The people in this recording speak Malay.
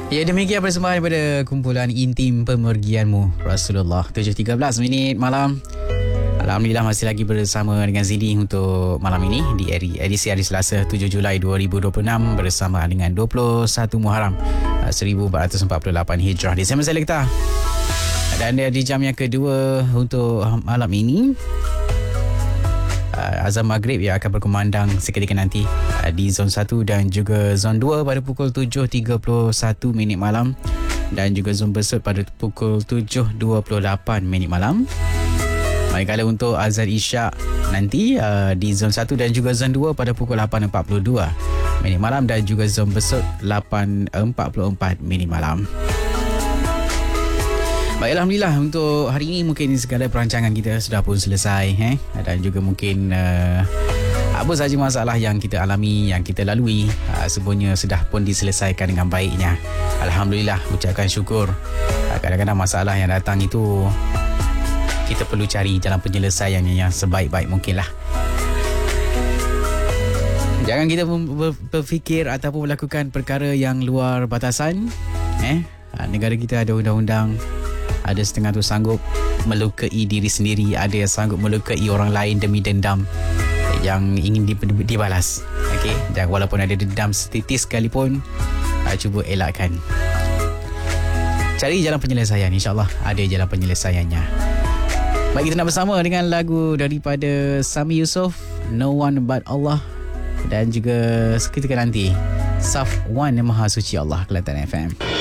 Ya, demikian persembahan daripada kumpulan intim pemergianmu Rasulullah. 7.13 minit malam. Alhamdulillah masih lagi bersama dengan Ziding untuk malam ini di edisi hari Selasa 7 Julai 2026 bersama dengan 21 Muharram 1448 Hijrah di Sema Selekta. Dan di jam yang kedua untuk malam ini, azan maghrib yang akan berkumandang seketika nanti di zon 1 dan juga zon 2 pada pukul 7.31 minit malam dan juga zon besut pada pukul 7.28 minit malam. Manakala untuk azan isyak nanti di zon 1 dan juga zon 2 pada pukul 8.42 minit malam dan juga zon besut 8.44 minit malam. Baik, Alhamdulillah untuk hari ini mungkin segala perancangan kita sudah pun selesai dan juga mungkin apa sahaja masalah yang kita alami, yang kita lalui, semuanya sudah pun diselesaikan dengan baiknya. Alhamdulillah, ucapkan syukur. Kadang-kadang masalah yang datang itu kita perlu cari jalan penyelesaiannya yang sebaik-baik mungkin lah. Jangan kita berfikir ataupun melakukan perkara yang luar batasan. Negara kita ada undang-undang. Ada setengah tu sanggup melukai diri sendiri, ada yang sanggup melukai orang lain demi dendam yang ingin dibalas. Okey, dan walaupun ada dendam setitis sekalipun, cuba elakkan. Cari jalan penyelesaian, insya-Allah ada jalan penyelesaiannya. Baik, kita nak bersama dengan lagu daripada Sami Yusof, No One But Allah, dan juga seketika nanti Safwan Maha Suci Allah, Kelantan FM.